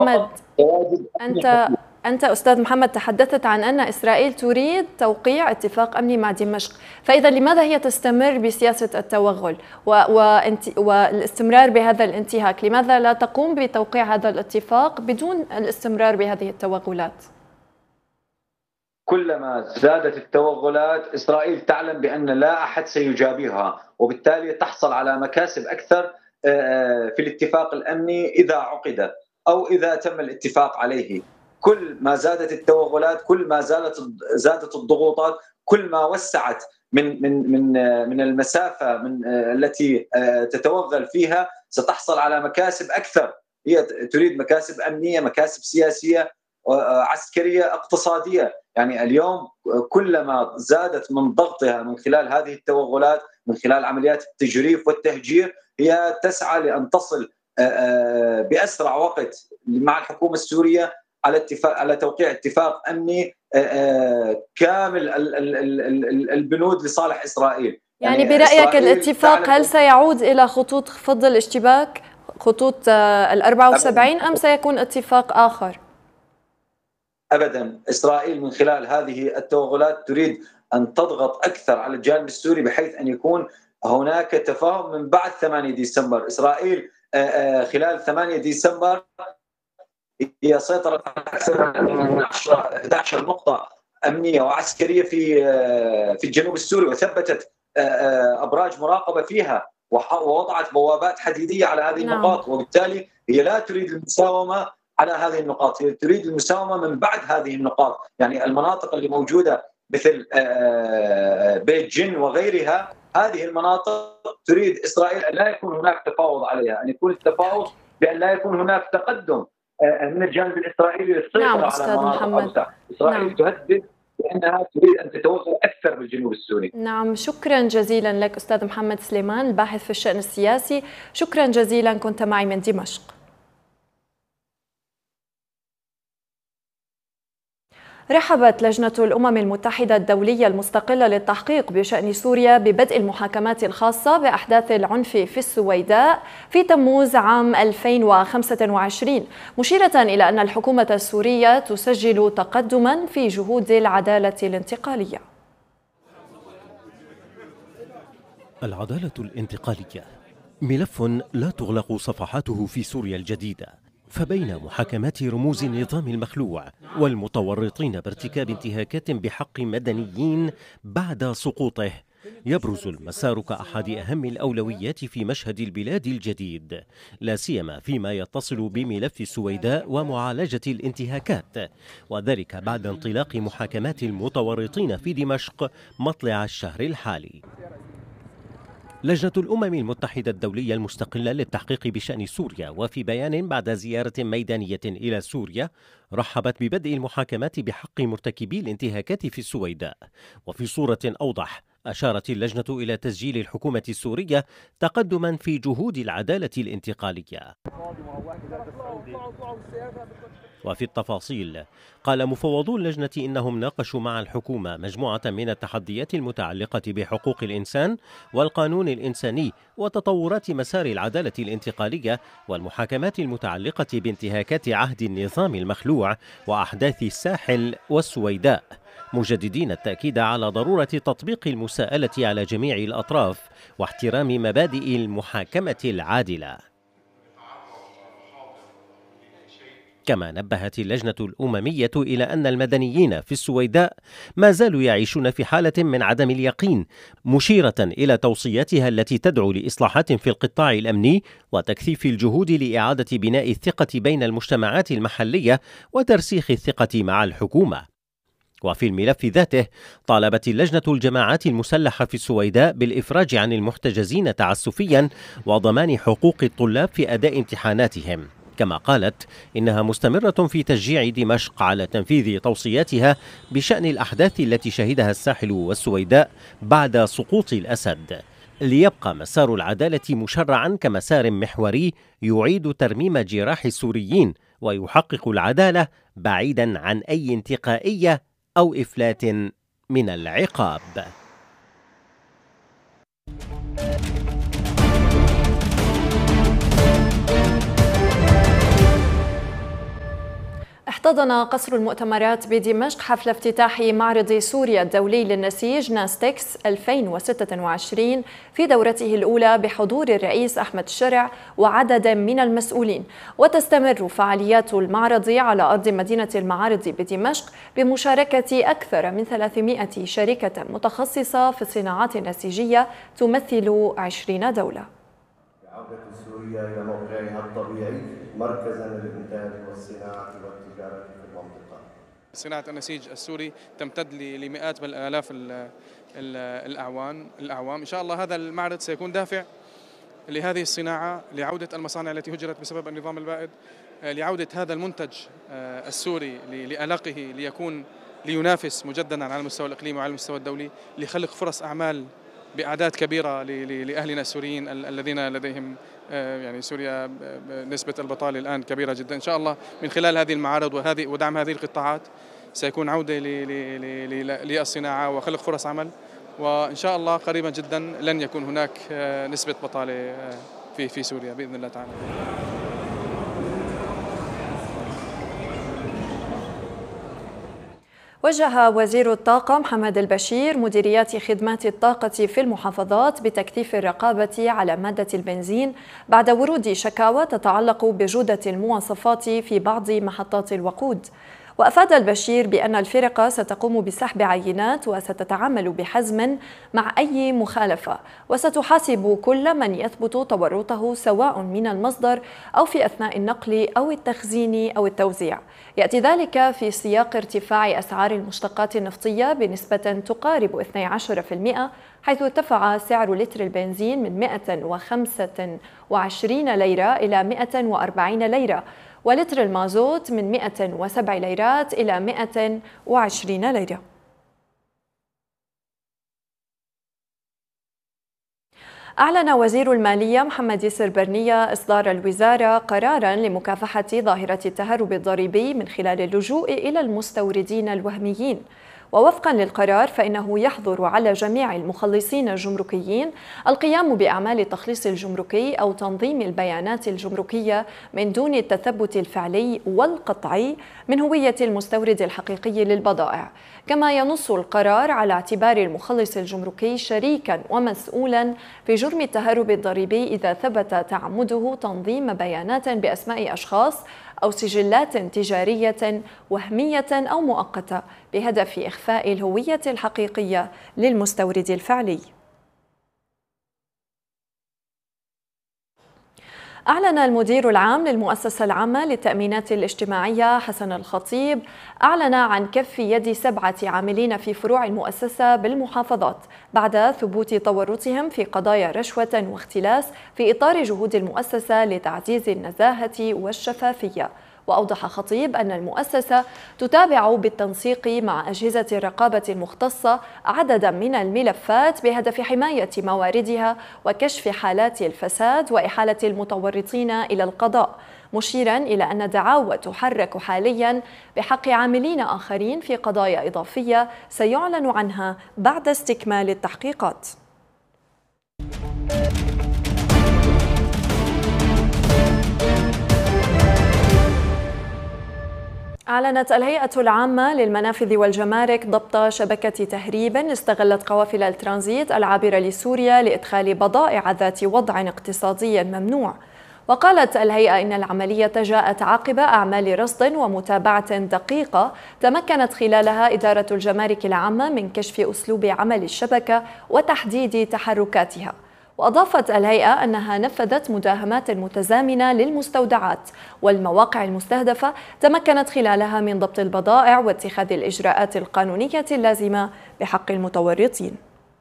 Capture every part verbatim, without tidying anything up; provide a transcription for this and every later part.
محمد، أنت أنت أستاذ محمد تحدثت عن أن إسرائيل تريد توقيع اتفاق أمني مع دمشق، فإذا لماذا هي تستمر بسياسة التوغل والاستمرار بهذا الانتهاك؟ لماذا لا تقوم بتوقيع هذا الاتفاق بدون الاستمرار بهذه التوغلات؟ كلما زادت التوغلات إسرائيل تعلم بأن لا أحد سيجابهها، وبالتالي تحصل على مكاسب أكثر في الاتفاق الأمني إذا عقد أو إذا تم الاتفاق عليه. كل ما زادت التوغلات، كل ما زادت زادت الضغوطات، كل ما وسعت من من من من المسافة من التي تتوغل فيها ستحصل على مكاسب أكثر. هي تريد مكاسب أمنية، مكاسب سياسية، عسكرية، اقتصادية. يعني اليوم كلما زادت من ضغطها من خلال هذه التوغلات، من خلال عمليات التجريف والتهجير، هي تسعى لأن تصل بأسرع وقت مع الحكومة السورية على اتفاق على توقيع اتفاق أمني كامل البنود لصالح إسرائيل. يعني, يعني برأيك الاتفاق هل سيعود إلى خطوط فض الاشتباك، خطوط الأربعة وسبعين، أم سيكون اتفاق آخر؟ أبدا. إسرائيل من خلال هذه التوغلات تريد أن تضغط أكثر على الجانب السوري بحيث أن يكون هناك تفاهم من بعد ثمانية ديسمبر. إسرائيل خلال ثمانية ديسمبر هي سيطرت على أكثر من أحد عشر نقطة أمنية وعسكرية في في الجنوب السوري، وثبتت أبراج مراقبة فيها ووضعت بوابات حديدية على هذه النقاط. وبالتالي هي لا تريد المساومة على هذه النقاط، هي تريد المساومة من بعد هذه النقاط. يعني المناطق اللي موجودة مثل بيت جن وغيرها، هذه المناطق تريد إسرائيل أن لا يكون هناك تفاوض عليها، أن يكون التفاوض بأن لا يكون هناك تقدم من الجانب الإسرائيلي للسيطرة نعم على مناطق أوسع. إسرائيل نعم. تهدد بأنها تريد أن تتوغل أكثر بالجنوب السوري. نعم، شكرا جزيلا لك أستاذ محمد سليمان الباحث في الشأن السياسي، شكرا جزيلا، كنت معي من دمشق. رحبت لجنة الأمم المتحدة الدولية المستقلة للتحقيق بشأن سوريا ببدء المحاكمات الخاصة بأحداث العنف في السويداء في تموز عام ألفين وخمسة وعشرين، مشيرة إلى أن الحكومة السورية تسجل تقدما في جهود العدالة الانتقالية. العدالة الانتقالية ملف لا تغلق صفحاته في سوريا الجديدة، فبين محاكمات رموز النظام المخلوع والمتورطين بارتكاب انتهاكات بحق مدنيين بعد سقوطه يبرز المسار كأحد أهم الأولويات في مشهد البلاد الجديد، لا سيما فيما يتصل بملف السويداء ومعالجة الانتهاكات، وذلك بعد انطلاق محاكمات المتورطين في دمشق مطلع الشهر الحالي. لجنة الأمم المتحدة الدولية المستقلة للتحقيق بشأن سوريا، وفي بيان بعد زيارة ميدانية إلى سوريا، رحبت ببدء المحاكمات بحق مرتكبي الانتهاكات في السويداء. وفي صورة أوضح، أشارت اللجنة إلى تسجيل الحكومة السورية تقدما في جهود العدالة الانتقالية. وفي التفاصيل، قال مفوضو اللجنة إنهم ناقشوا مع الحكومة مجموعة من التحديات المتعلقة بحقوق الإنسان والقانون الإنساني وتطورات مسار العدالة الانتقالية والمحاكمات المتعلقة بانتهاكات عهد النظام المخلوع وأحداث الساحل والسويداء، مجددين التأكيد على ضرورة تطبيق المساءلة على جميع الأطراف واحترام مبادئ المحاكمة العادلة. كما نبهت اللجنة الأممية إلى أن المدنيين في السويداء ما زالوا يعيشون في حالة من عدم اليقين، مشيرة إلى توصياتها التي تدعو لإصلاحات في القطاع الأمني وتكثيف الجهود لإعادة بناء الثقة بين المجتمعات المحلية وترسيخ الثقة مع الحكومة. وفي الملف ذاته، طالبت اللجنة الجماعات المسلحة في السويداء بالإفراج عن المحتجزين تعسفيا وضمان حقوق الطلاب في أداء امتحاناتهم. كما قالت إنها مستمرة في تشجيع دمشق على تنفيذ توصياتها بشأن الأحداث التي شهدها الساحل والسويداء بعد سقوط الأسد، ليبقى مسار العدالة مشرعا كمسار محوري يعيد ترميم جراح السوريين ويحقق العدالة بعيدا عن أي انتقائية أو إفلات من العقاب. احتضن قصر المؤتمرات بدمشق حفل افتتاح معرض سوريا الدولي للنسيج ناستكس ألفين وستة وعشرين في دورته الأولى بحضور الرئيس أحمد الشرع وعدد من المسؤولين. وتستمر فعاليات المعرض على أرض مدينة المعارض بدمشق بمشاركة أكثر من ثلاثمائة شركة متخصصة في الصناعات النسيجية تمثل عشرين دولة. عودة سوريا إلى موقعها الطبيعي مركزا للإنتاج والصناعة والتجارة في المنطقة. صناعة النسيج السوري تمتد لمئات بل آلاف الأعوام الأعوام إن شاء الله هذا المعرض سيكون دافع لهذه الصناعة، لعودة المصانع التي هجرت بسبب النظام البائد، لعودة هذا المنتج السوري لألقه ليكون لينافس مجددا على المستوى الإقليمي وعلى المستوى الدولي، لخلق فرص أعمال بأعداد كبيرة لأهلنا السوريين الذين لديهم يعني سوريا نسبة البطالة الآن كبيرة جدا. إن شاء الله من خلال هذه المعارض وهذه ودعم هذه القطاعات سيكون عودة للصناعة وخلق فرص عمل، وإن شاء الله قريبا جدا لن يكون هناك نسبة بطالة في في سوريا بإذن الله تعالى. وجه وزير الطاقة محمد البشير مديريات خدمات الطاقة في المحافظات بتكثيف الرقابة على مادة البنزين بعد ورود شكاوى تتعلق بجودة المواصفات في بعض محطات الوقود. وأفاد البشير بأن الفرقة ستقوم بسحب عينات وستتعامل بحزم مع أي مخالفة، وستحاسب كل من يثبت تورطه سواء من المصدر أو في أثناء النقل أو التخزين أو التوزيع. يأتي ذلك في سياق ارتفاع أسعار المشتقات النفطية بنسبة تقارب اثني عشر بالمئة، حيث ارتفع سعر لتر البنزين من مئة وخمسة وعشرين ليرة إلى مئة وأربعين ليرة، ولتر المازوت من مئة وسبع ليرات إلى مئة وعشرين ليرة. أعلن وزير المالية محمد ياسر برنية إصدار الوزارة قراراً لمكافحة ظاهرة التهرب الضريبي من خلال اللجوء إلى المستوردين الوهميين. ووفقاً للقرار فإنه يحظر على جميع المخلصين الجمركيين القيام بأعمال التخليص الجمركي أو تنظيم البيانات الجمركية من دون التثبت الفعلي والقطعي من هوية المستورد الحقيقي للبضائع. كما ينص القرار على اعتبار المخلص الجمركي شريكاً ومسؤولاً في جرم التهرب الضريبي إذا ثبت تعمده تنظيم بيانات بأسماء أشخاص أو سجلات تجارية وهمية أو مؤقتة بهدف إخفاء الهوية الحقيقية للمستورد الفعلي. أعلن المدير العام للمؤسسة العامة للتأمينات الاجتماعية حسن الخطيب أعلن عن كف يد سبعة عاملين في فروع المؤسسة بالمحافظات بعد ثبوت تورطهم في قضايا رشوة واختلاس في إطار جهود المؤسسة لتعزيز النزاهة والشفافية. وأوضح خطيب أن المؤسسة تتابع بالتنسيق مع أجهزة الرقابة المختصة عددا من الملفات بهدف حماية مواردها وكشف حالات الفساد وإحالة المتورطين إلى القضاء، مشيرا إلى أن دعاوى تحرك حاليا بحق عاملين آخرين في قضايا إضافية سيعلن عنها بعد استكمال التحقيقات. أعلنت الهيئة العامة للمنافذ والجمارك ضبط شبكة تهريب استغلت قوافل الترانزيت العابرة لسوريا لإدخال بضائع ذات وضع اقتصادي ممنوع. وقالت الهيئة إن العملية جاءت عقب أعمال رصد ومتابعة دقيقة تمكنت خلالها إدارة الجمارك العامة من كشف أسلوب عمل الشبكة وتحديد تحركاتها. وأضافت الهيئة أنها نفذت مداهمات متزامنة للمستودعات والمواقع المستهدفة تمكنت خلالها من ضبط البضائع واتخاذ الإجراءات القانونية اللازمة بحق المتورطين.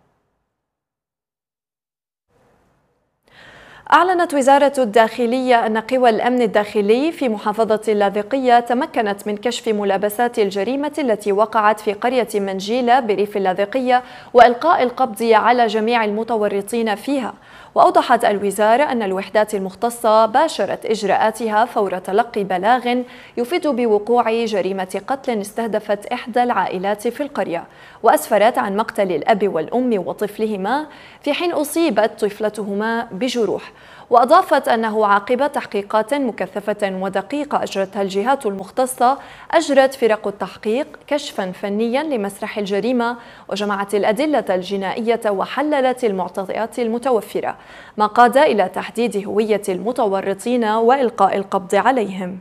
أعلنت وزارة الداخلية أن قوى الأمن الداخلي في محافظة اللاذقية تمكنت من كشف ملابسات الجريمة التي وقعت في قرية منجيلة بريف اللاذقية وإلقاء القبض على جميع المتورطين فيها. وأوضحت الوزارة أن الوحدات المختصة باشرت إجراءاتها فور تلقي بلاغ يفيد بوقوع جريمة قتل استهدفت إحدى العائلات في القرية، وأسفرت عن مقتل الأب والأم وطفلهما في حين أصيبت طفلتهما بجروح. وأضافت أنه عقب تحقيقات مكثفة ودقيقة أجرتها الجهات المختصة، أجرت فرق التحقيق كشفا فنيا لمسرح الجريمة وجمعت الأدلة الجنائية وحللت المعطيات المتوفرة، ما قاد إلى تحديد هوية المتورطين وإلقاء القبض عليهم.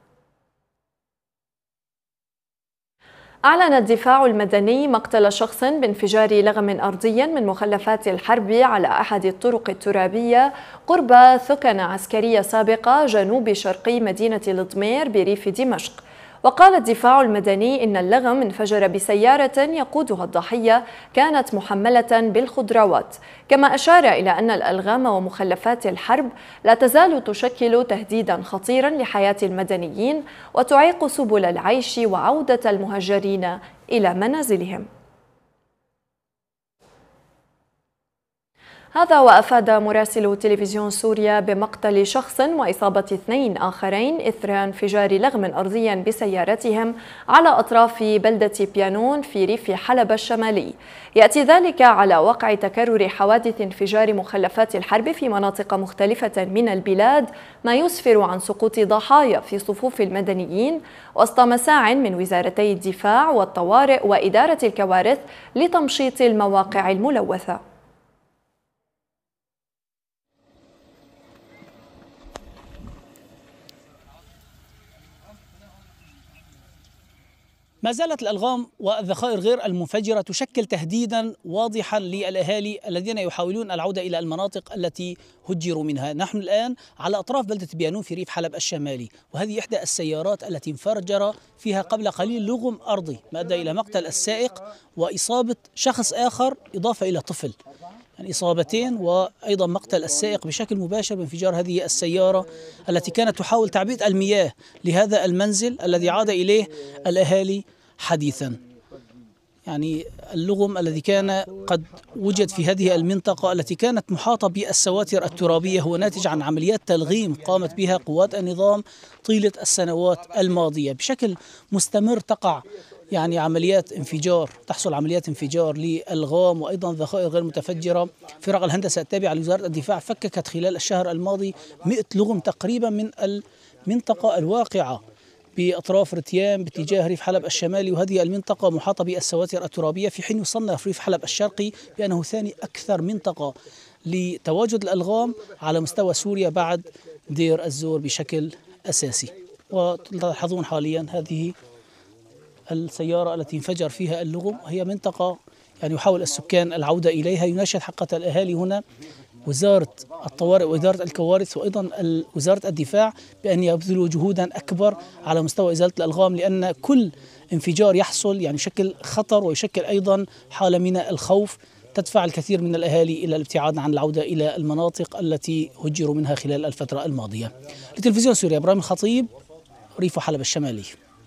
أعلن الدفاع المدني مقتل شخص بانفجار لغم أرضي من مخلفات الحرب على أحد الطرق الترابية قرب ثكنة عسكرية سابقة جنوب شرقي مدينة لضمير بريف دمشق. وقال الدفاع المدني إن اللغم انفجر بسيارة يقودها الضحية كانت محملة بالخضروات، كما أشار إلى أن الألغام ومخلفات الحرب لا تزال تشكل تهديدا خطيرا لحياة المدنيين وتعيق سبل العيش وعودة المهجرين إلى منازلهم. هذا وأفاد مراسل تلفزيون سوريا بمقتل شخص وإصابة اثنين آخرين إثر انفجار لغم أرضي بسيارتهم على أطراف بلدة بيانون في ريف حلب الشمالي. يأتي ذلك على وقع تكرر حوادث انفجار مخلفات الحرب في مناطق مختلفة من البلاد، ما يسفر عن سقوط ضحايا في صفوف المدنيين وسط مساع من وزارتي الدفاع والطوارئ وإدارة الكوارث لتمشيط المواقع الملوثة. ما زالت الألغام والذخائر غير المنفجرة تشكل تهديدا واضحا للأهالي الذين يحاولون العودة إلى المناطق التي هجروا منها. نحن الآن على أطراف بلدة بيانون في ريف حلب الشمالي، وهذه إحدى السيارات التي انفجر فيها قبل قليل لغم أرضي ما أدى إلى مقتل السائق وإصابة شخص آخر إضافة إلى طفل، يعني إصابتين وأيضا مقتل السائق بشكل مباشر بانفجار هذه السيارة التي كانت تحاول تعبئة المياه لهذا المنزل الذي عاد إليه الأهالي حديثا. يعني اللغم الذي كان قد وجد في هذه المنطقة التي كانت محاطة بالسواتر الترابية هو ناتج عن عمليات تلغيم قامت بها قوات النظام طيلة السنوات الماضية بشكل مستمر. تقع يعني عمليات انفجار تحصل عمليات انفجار للغام وأيضا ذخائر غير متفجرة. فرق الهندسة التابعة لوزارة الدفاع فككت خلال الشهر الماضي مئة لغم تقريبا من المنطقة الواقعة بأطراف رتيان باتجاه ريف حلب الشمالي، وهذه المنطقة محاطة بالسواتر الترابية، في حين يصنف ريف حلب الشرقي بأنه ثاني أكثر منطقة لتواجد الألغام على مستوى سوريا بعد دير الزور بشكل أساسي. وتلاحظون حاليا هذه السيارة التي انفجر فيها اللغم، هي منطقة يعني يحاول السكان العودة إليها. يناشد حقة الأهالي هنا وزارة الطوارئ وإدارة الكوارث وأيضا وزارة الدفاع بأن يبذلوا جهودا أكبر على مستوى إزالة الألغام، لأن كل انفجار يحصل يعني يشكل خطر ويشكل أيضا حالة من الخوف تدفع الكثير من الأهالي إلى الابتعاد عن العودة إلى المناطق التي هجروا منها خلال الفترة الماضية. لتلفزيون سوريا إبراهيم الخطيب، ريف حلب الشمالي.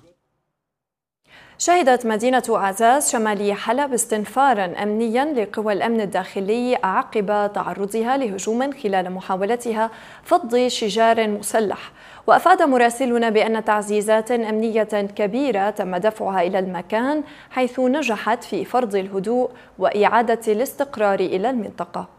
شهدت مدينة عزاز شمالي حلب استنفارا أمنيا لقوى الأمن الداخلي عقب تعرضها لهجوم خلال محاولتها فض شجار مسلح. وأفاد مراسلنا بأن تعزيزات أمنية كبيرة تم دفعها إلى المكان حيث نجحت في فرض الهدوء وإعادة الاستقرار إلى المنطقة.